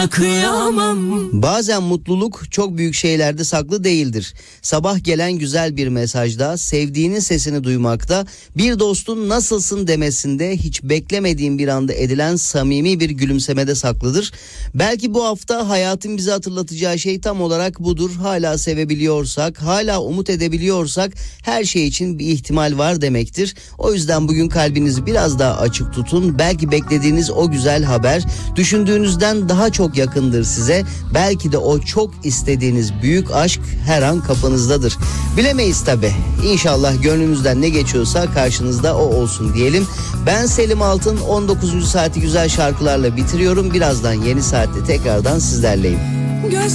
Kıyamam. Bazen mutluluk çok büyük şeylerde saklı değildir. Sabah gelen güzel bir mesajda, sevdiğinin sesini duymakta, bir dostun nasılsın demesinde, hiç beklemediğin bir anda edilen samimi bir gülümsemede saklıdır. Belki bu hafta hayatın bize hatırlatacağı şey tam olarak budur. Hala sevebiliyorsak, hala umut edebiliyorsak her şey için bir ihtimal var demektir. O yüzden bugün kalbinizi biraz daha açık tutun. Belki beklediğiniz o güzel haber düşündüğünüzden daha çok yakındır size. Belki de o çok istediğiniz büyük aşk her an kapınızdadır. Bilemeyiz tabi. İnşallah gönlünüzden ne geçiyorsa karşınızda o olsun diyelim. Ben Selim Altın, 19. saati güzel şarkılarla bitiriyorum. Birazdan yeni saatte tekrardan sizlerleyim.